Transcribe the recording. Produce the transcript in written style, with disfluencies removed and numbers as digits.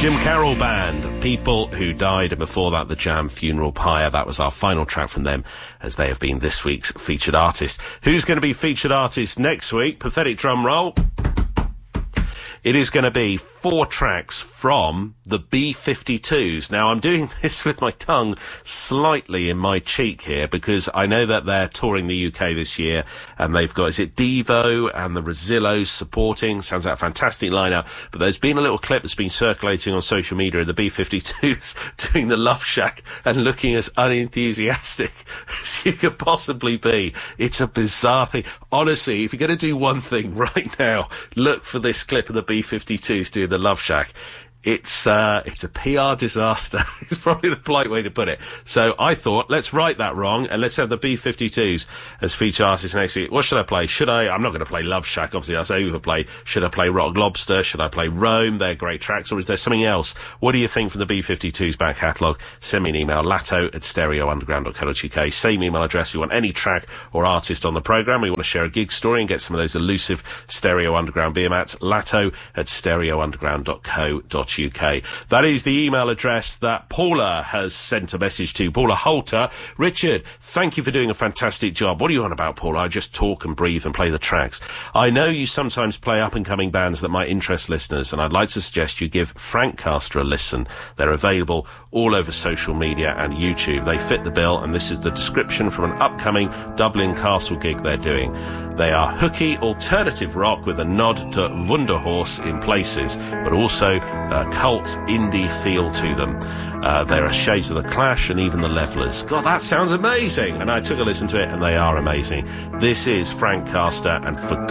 Jim Carroll Band, People Who Died, and before that, the Jam Funeral Pyre. That was our final track from them, as they have been this week's featured artist. Who's going to be featured artist next week? Pathetic drum roll. It is going to be 4 tracks from the B-52s. Now, I'm doing this with my tongue slightly in my cheek here because I know that they're touring the UK this year and they've got, is it Devo and the Rosillos supporting? Sounds like a fantastic lineup. But there's been a little clip that's been circulating on social media of the B-52s doing the Love Shack and looking as unenthusiastic as you could possibly be. It's a bizarre thing. Honestly, if you're going to do one thing right now, look for this clip of the B-52s doing the Love Shack. It's a PR disaster. It's probably the polite way to put it. So I thought, let's right that wrong and let's have the B-52s as feature artists next week. What should I play? I'm not going to play Love Shack, obviously that's overplay. Should I play Rock Lobster? Should I play Rome? They're great tracks. Or is there something else? What do you think from the B-52s back catalogue? Send me an email, latto@stereounderground.co.uk. Same email address if you want any track or artist on the programme. We want to share a gig story and get some of those elusive Stereo Underground beer mats. latto@stereounderground.co.uk. That is the email address that Paula has sent a message to. Paula Holter. Richard, thank you for doing a fantastic job. What are you on about, Paula? I just talk and breathe and play the tracks. I know you sometimes play up-and-coming bands that might interest listeners, and I'd like to suggest you give Frankcaster a listen. They're available all over social media and YouTube. They fit the bill, and this is the description from an upcoming Dublin Castle gig they're doing. They are hooky alternative rock with a nod to Wunderhorse in places, but also cult indie feel to them. There are shades of the Clash and even the Levellers. God, that sounds amazing! And I took a listen to it, and they are amazing. This is Frankcaster and Forgotten